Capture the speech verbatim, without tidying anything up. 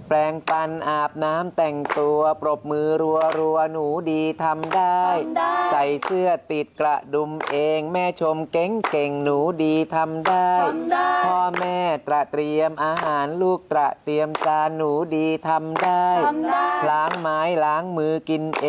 แปรงฟันอาบน้ำแต่งตัวปรบมือรัวรัวหนูดีทำได้ใส่เสื้อติดกระดุมเองแม่ชมเก่งเก่งหนูดีทำได้พ่อแม่ตระเตรียมอาหารลูกตระเตรียมจานหนูดีทำได้ล้างไม้ล้างมือกินเอง